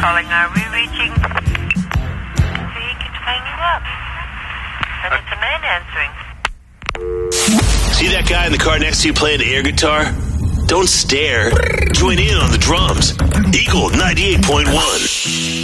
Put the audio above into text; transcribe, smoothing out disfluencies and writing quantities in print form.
calling. Are we reaching? He keeps hanging up. And it's a man answering. See that guy in the car next to you playing air guitar? Don't stare. Join in on the drums. Eagle 98.1.